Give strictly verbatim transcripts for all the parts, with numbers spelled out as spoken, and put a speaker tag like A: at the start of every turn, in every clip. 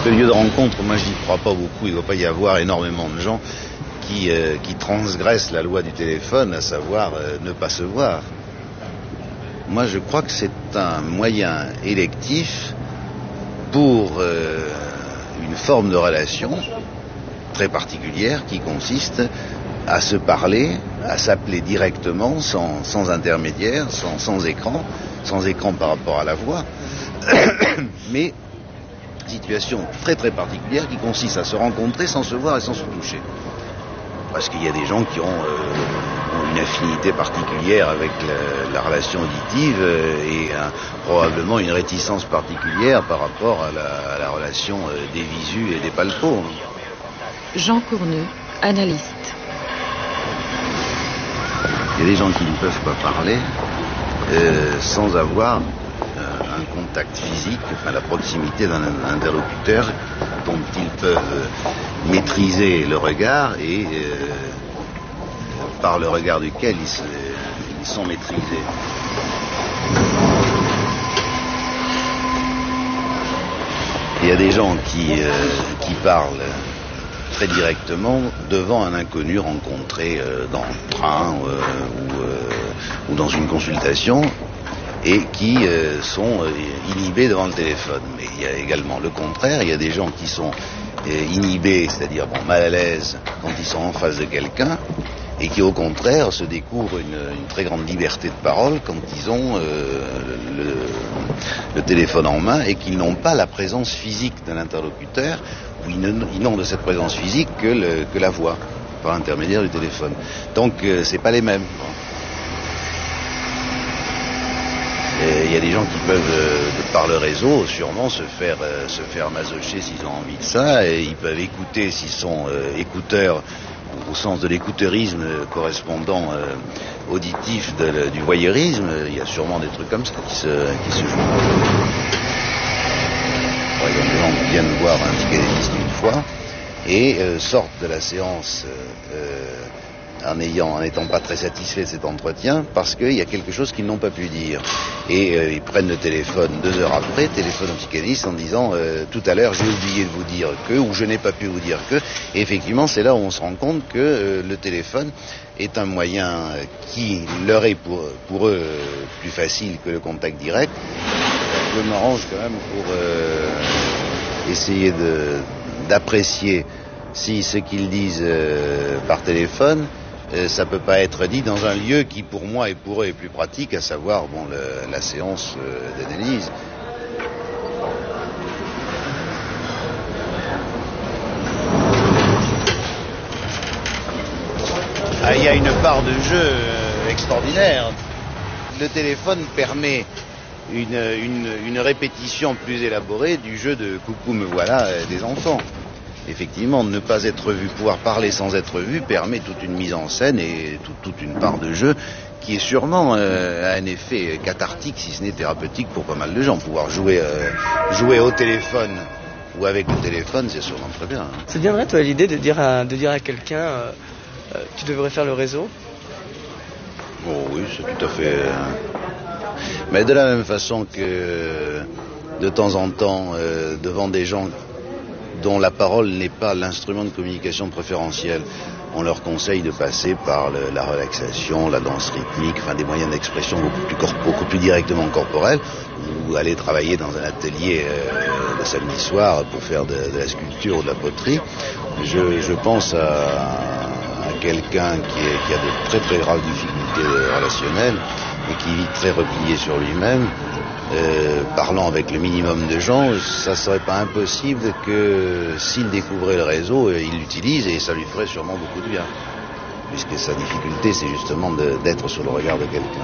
A: Ce lieu de rencontre, moi je n'y crois pas beaucoup. Il ne doit pas y avoir énormément de gens qui, euh, qui transgressent la loi du téléphone, à savoir euh, ne pas se voir. Moi je crois que c'est un moyen électif pour euh, une forme de relation très particulière qui consiste à se parler, à s'appeler directement, sans, sans intermédiaire, sans, sans écran, sans écran par rapport à la voix, mais situation très très particulière qui consiste à se rencontrer sans se voir et sans se toucher. Parce qu'il y a des gens qui ont, euh, ont une affinité particulière avec la, la relation auditive euh, et un, probablement une réticence particulière par rapport à la, à la relation euh, des visus et des palpos.
B: Jean Courneux, analyste.
A: Il y a des gens qui ne peuvent pas parler euh, sans avoir euh, un contact physique, enfin la proximité d'un interlocuteur dont ils peuvent euh, maîtriser le regard et euh, par le regard duquel ils, se, ils sont maîtrisés. Il y a des gens qui, euh, qui parlent très directement devant un inconnu rencontré euh, dans le train euh, ou, euh, ou dans une consultation et qui euh, sont euh, inhibés devant le téléphone. Mais il y a également le contraire, il y a des gens qui sont euh, inhibés, c'est-à-dire bon, mal à l'aise quand ils sont en face de quelqu'un et qui au contraire se découvrent une, une très grande liberté de parole quand ils ont euh, le, le téléphone en main et qu'ils n'ont pas la présence physique de l'interlocuteur, ou ils, ne, ils n'ont de cette présence physique que, le, que la voix par l'intermédiaire du téléphone. Donc euh, c'est pas les mêmes. Il y a des gens qui peuvent, euh, par le réseau, sûrement se faire, euh, se faire masocher s'ils ont envie de ça, et ils peuvent écouter s'ils sont euh, écouteurs, au sens de l'écouteurisme euh, correspondant euh, auditif de, le, du voyeurisme. Il y a sûrement des trucs comme ça qui se, qui se jouent. Par exemple, les gens viennent voir un psychanalyste une fois et euh, sortent de la séance euh, en ayant, en n'étant pas très satisfaits de cet entretien parce qu'il y a quelque chose qu'ils n'ont pas pu dire. Et euh, ils prennent le téléphone deux heures après, téléphone au psychanalyste en disant euh, tout à l'heure j'ai oublié de vous dire que, ou je n'ai pas pu vous dire que. Et effectivement, c'est là où on se rend compte que euh, le téléphone est un moyen qui leur est pour, pour eux plus facile que le contact direct. Je m'arrange quand même pour euh, essayer de, d'apprécier si ce qu'ils disent euh, par téléphone, euh, ça peut pas être dit dans un lieu qui pour moi et pour eux est plus pratique, à savoir bon, le, la séance euh, d'analyse. Ah, il y a une part de jeu euh, extraordinaire. Le téléphone permet une, une, une répétition plus élaborée du jeu de coucou me voilà euh, des enfants. Effectivement, ne pas être vu, pouvoir parler sans être vu permet toute une mise en scène et tout, toute une part de jeu qui est sûrement euh, un effet cathartique, si ce n'est thérapeutique pour pas mal de gens. Pouvoir jouer, euh, jouer au téléphone ou avec le téléphone, c'est sûrement très bien. Hein.
C: Ça te viendrait, toi, l'idée de dire à, de dire à quelqu'un euh, euh, tu devrais faire le réseau?
A: Oh oui, c'est tout à fait... Euh... Mais de la même façon que de temps en temps, euh, devant des gens dont la parole n'est pas l'instrument de communication préférentiel, on leur conseille de passer par le, la relaxation, la danse rythmique, enfin des moyens d'expression beaucoup plus, corp- beaucoup plus directement corporels, ou aller travailler dans un atelier euh, le samedi soir pour faire de, de la sculpture ou de la poterie. Je, je pense à, à quelqu'un qui, est, qui a de très très graves difficultés relationnelles et qui vit très replié sur lui-même. Euh, parlant avec le minimum de gens, ça serait pas impossible que s'il découvrait le réseau, il l'utilise et ça lui ferait sûrement beaucoup de bien. Puisque sa difficulté, c'est justement de, d'être sur le regard de quelqu'un.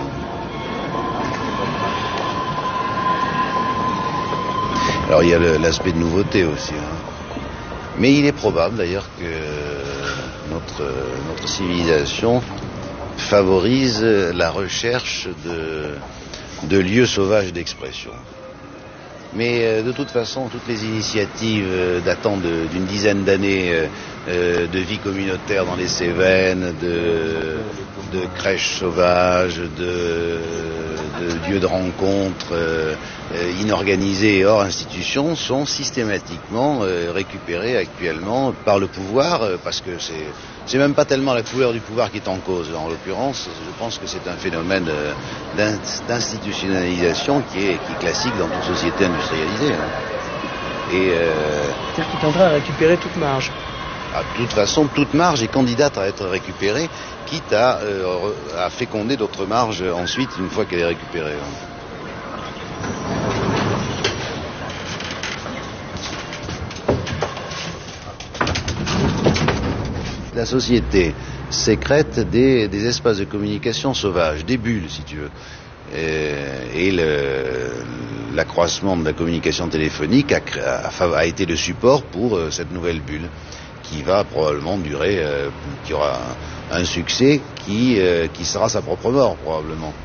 A: Alors il y a le, l'aspect de nouveauté aussi. Hein. Mais il est probable d'ailleurs que notre, notre civilisation favorise la recherche de... de lieux sauvages d'expression. Mais euh, de toute façon, toutes les initiatives euh, datant de, d'une dizaine d'années euh, euh, de vie communautaire dans les Cévennes, de, de crèches sauvages, de, de lieux de rencontre euh, euh, inorganisés et hors institution sont systématiquement euh, récupérés actuellement par le pouvoir, euh, parce que c'est c'est même pas tellement la couleur du pouvoir qui est en cause. En l'occurrence, je pense que c'est un phénomène euh, d'institutionnalisation qui est, qui est classique dans toute société industrialisée. Hein. Et euh,
C: c'est-à-dire qu'il tendra à récupérer toute marge.
A: De toute façon, toute marge est candidate à être récupérée, quitte à, euh, à féconder d'autres marges ensuite, une fois qu'elle est récupérée. La société sécrète des, des espaces de communication sauvages, des bulles, si tu veux. Et, et le, l'accroissement de la communication téléphonique a, a, a été le support pour euh, cette nouvelle bulle, qui va probablement durer, euh, qui aura un, un succès qui, euh, qui sera sa propre mort, probablement.